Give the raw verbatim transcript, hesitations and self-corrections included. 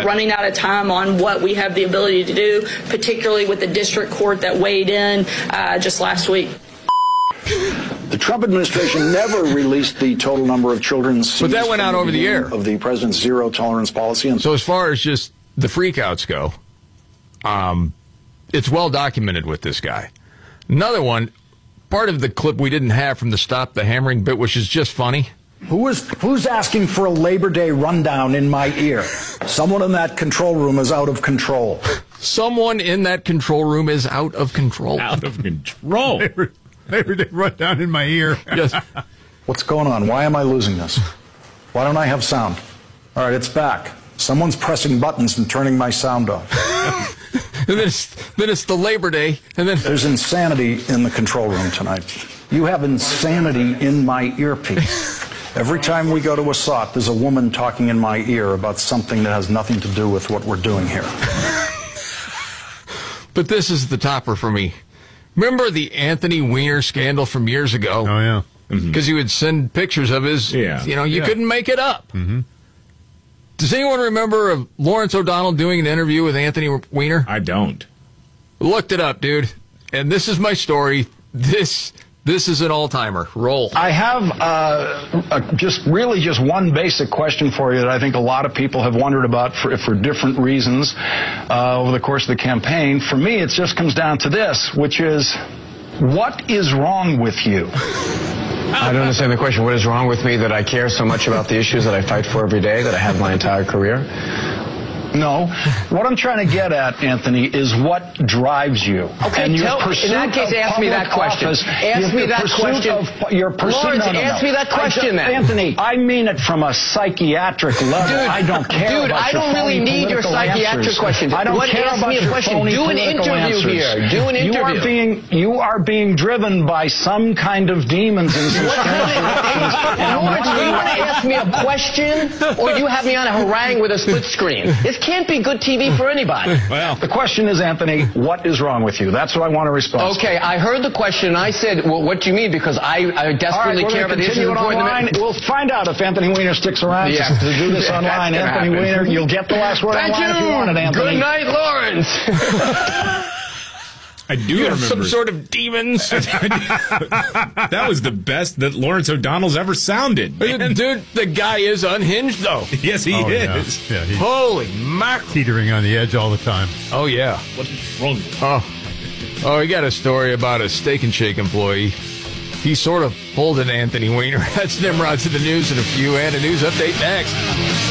we're running out of time on what we have the ability to do, particularly with the district court that weighed in uh, just last week. The Trump administration never released the total number of children seized but that went out over the air of the president's zero tolerance policy. And so as far as just the freakouts go, um, it's well documented with this guy. Another one, part of the clip we didn't have from the Stop the Hammering bit, which is just funny. Who is, who's asking for a Labor Day rundown in my ear? Someone in that control room is out of control. Someone in that control room is out of control. Out of control. Labor, Labor Day rundown in my ear. Yes. What's going on? Why am I losing this? Why don't I have sound? All right, it's back. Someone's pressing buttons and turning my sound off. And then it's, then it's the Labor Day, and then there's insanity in the control room tonight. You have insanity in my earpiece. Every time we go to a S O T, there's a woman talking in my ear about something that has nothing to do with what we're doing here. But this is the topper for me. Remember the Anthony Weiner scandal from years ago? Oh, yeah. Because mm-hmm. he would send pictures of his, yeah. you know, you yeah. couldn't make it up. Mm-hmm. Does anyone remember of Lawrence O'Donnell doing an interview with Anthony Weiner? I don't. Looked it up, dude. And this is my story. This this is an all-timer. Roll. I have uh, a, just really just one basic question for you that I think a lot of people have wondered about for, for different reasons uh, over the course of the campaign. For me, it just comes down to this, which is, what is wrong with you? I don't understand the question. What is wrong with me that I care so much about the issues that I fight for every day, that I have my entire career? No. What I'm trying to get at, Anthony, is what drives you. Okay, and tell, in that case, ask me that question. Office, ask me that question. Of, your pursuit, Lawrence, no, no, no. ask me that question I, then. Anthony, I mean it from a psychiatric level. Dude, I don't care dude, about I don't your really need your psychiatric answers. questions. I don't what, care ask about me a your question. phony Do an political interview answers. here. Do an interview. You are being, you are being driven by some kind of demons in Lawrence, do you want to ask me a question, or do you have me on a harangue with a split screen? This can't be good T V for anybody. Well, the question is, Anthony, what is wrong with you? That's what I want to respond Okay, to. I heard the question, and I said, well, what do you mean? Because I, I desperately right, care about the issues online. We'll find out if Anthony Weiner sticks around yeah. to, to do this online. Anthony happen. Weiner, you'll get the last word Thank online you. if you want it, Anthony. Good night, Lawrence. I do you remember. Some sort of demons. That was the best that Lawrence O'Donnell's ever sounded. Man. Dude, the guy is unhinged, though. Yes, he oh, is. Yeah. Yeah, Holy mackerel. Teetering on the edge all the time. Oh, yeah. What's wrong with him? Oh. Oh, we got a story about a Steak and Shake employee. He sort of pulled an Anthony Weiner. That's Nimrod to the news in a few, and a news update next.